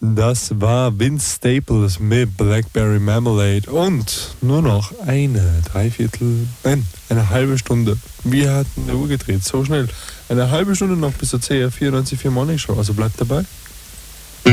Das war Vince Staples mit Blackberry Marmalade und nur noch eine halbe Stunde. Wir hatten die Uhr gedreht, so schnell. Eine halbe Stunde noch bis zur CR 94.4 Morning Show, also bleibt dabei.